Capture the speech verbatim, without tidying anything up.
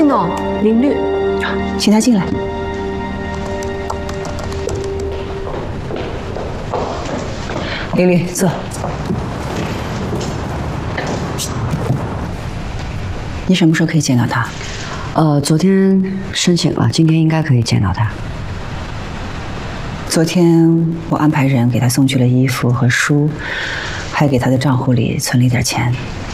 哦，林律， 请他进来。林律，坐。你什么时候可以见到他？ 呃，昨天申请了，今天应该可以见到他。 昨天我安排人给他送去了衣服和书，还给他的账户里存了一点钱。